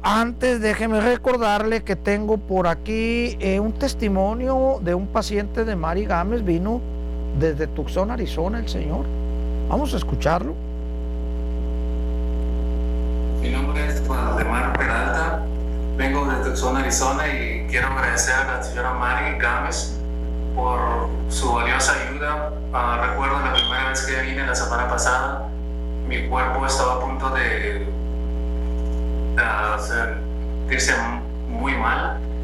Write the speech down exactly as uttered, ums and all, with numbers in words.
antes déjeme recordarle que tengo por aquí eh, un testimonio de un paciente de Mari Gámez. Vino desde Tucson, Arizona, el señor. Vamos a escucharlo. Mi nombre es Waldemar Peralta, vengo de Tucson, Arizona, y quiero agradecer a la señora Mari Gámez por su valiosa ayuda. Uh, recuerdo la primera vez que vine la semana pasada, mi cuerpo estaba a punto de uh, sentirse muy mal.